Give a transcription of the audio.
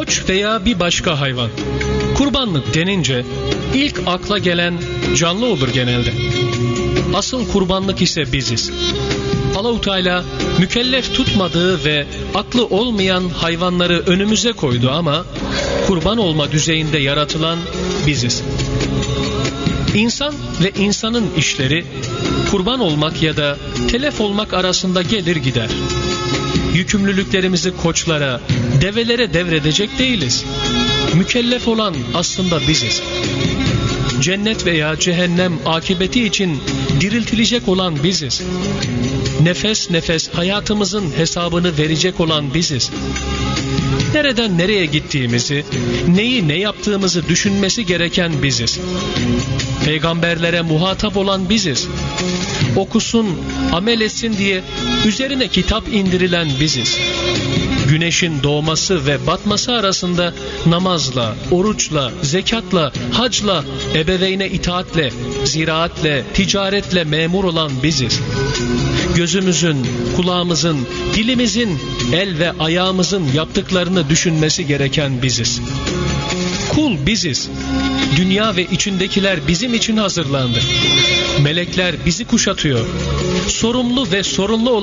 koç veya bir başka hayvan. Kurbanlık denince ilk akla gelen canlı olur genelde. Asıl kurbanlık ise biziz. Allah-u Teala mükellef tutmadığı ve aklı olmayan hayvanları önümüze koydu ama kurban olma düzeyinde yaratılan biziz. İnsan ve insanın işleri kurban olmak ya da telef olmak arasında gelir gider. Yükümlülüklerimizi koçlara, develere devredecek değiliz. Mükellef olan aslında biziz. Cennet veya cehennem akıbeti için diriltilecek olan biziz. Nefes nefes hayatımızın hesabını verecek olan biziz. Nereden nereye gittiğimizi, neyi ne yaptığımızı düşünmesi gereken biziz. Peygamberlere muhatap olan biziz. Okusun, amel etsin diye üzerine kitap indirilen biziz. Güneşin doğması ve batması arasında namazla, oruçla, zekatla, hacla, ebeveyne itaatle, ziraatle, ticaretle memur olan biziz. Gözümüzün, kulağımızın, dilimizin, el ve ayağımızın yaptıklarını düşünmesi gereken biziz. Kul biziz. Dünya ve içindekiler bizim için hazırlandı. Melekler bizi kuşatıyor. Sorumlu ve sorumlu olan